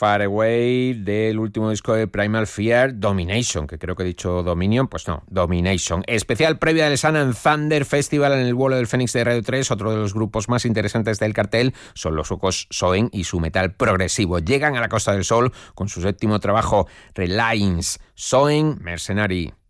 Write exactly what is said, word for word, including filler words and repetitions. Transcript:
Far Away del último disco de Primal Fear, Domination, que creo que he dicho Dominion, pues no, Domination. Especial previa del Sun and Thunder Festival en el vuelo del Fénix de Radio tres. Otro de los grupos más interesantes del cartel son los suecos Soen y su metal progresivo. Llegan a la Costa del Sol con su séptimo trabajo, Reliance. Soen, Mercenary.